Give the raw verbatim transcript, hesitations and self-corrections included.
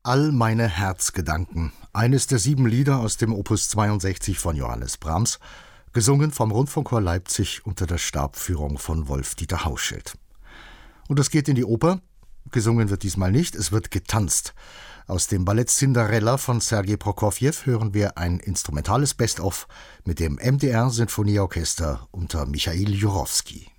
All meine Herzgedanken, eines der sieben Lieder aus dem Opus zweiundsechzig von Johannes Brahms, gesungen vom Rundfunkchor Leipzig unter der Stabführung von Wolf-Dieter Hauschild. Und es geht in die Oper. Gesungen wird diesmal nicht, es wird getanzt. Aus dem Ballett Cinderella von Sergei Prokofjew hören wir ein instrumentales Best-of mit dem M D R Sinfonieorchester unter Michail Jurowski.